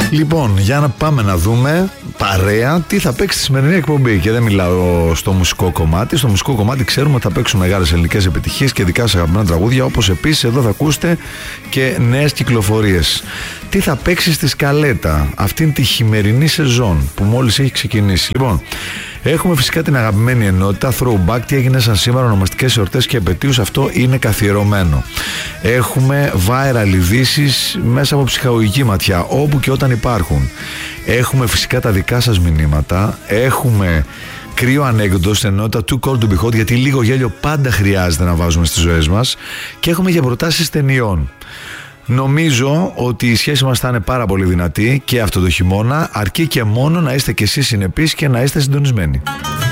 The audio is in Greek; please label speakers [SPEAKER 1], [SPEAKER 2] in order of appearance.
[SPEAKER 1] Λοιπόν, για να πάμε να δούμε παρέα τι θα παίξει στη σημερινή εκπομπή. Και δεν μιλάω στο μουσικό κομμάτι. Στο μουσικό κομμάτι ξέρουμε ότι θα παίξουν μεγάλες ελληνικές επιτυχίες και δικά σας αγαπημένα τραγούδια. Όπως επίσης εδώ θα ακούσετε και νέες κυκλοφορίες. Τι θα παίξει στη σκαλέτα αυτήν τη χειμερινή σεζόν που μόλις έχει ξεκινήσει. Λοιπόν, έχουμε φυσικά την αγαπημένη ενότητα Throwback, τι έγινε σαν σήμερα, ονομαστικές εορτές και επετείους, αυτό είναι καθιερωμένο. Έχουμε viral ειδήσεις μέσα από ψυχαγωγική ματιά, όπου και όταν υπάρχουν. Έχουμε φυσικά τα δικά σας μηνύματα, έχουμε κρύο ανέκδοτο στην ενότητα Too Cold to Be Hot, γιατί λίγο γέλιο πάντα χρειάζεται να βάζουμε στις ζωές μας, και έχουμε για προτάσεις ταινιών. Νομίζω ότι η σχέση μας θα είναι πάρα πολύ δυνατή και αυτό το χειμώνα, αρκεί και μόνο να είστε κι εσείς συνεπείς και να είστε συντονισμένοι.